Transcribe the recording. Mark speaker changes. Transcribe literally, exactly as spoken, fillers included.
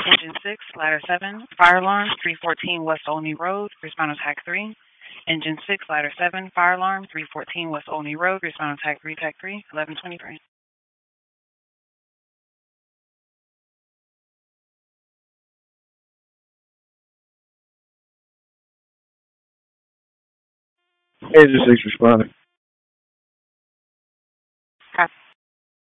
Speaker 1: Engine six, ladder seven, fire alarm, three fourteen West Olney Road, respond to tag three. Engine six, ladder seven, fire alarm, three fourteen West Olney Road, respond to tag three, tag three, eleven twenty-three.
Speaker 2: Engine six responding.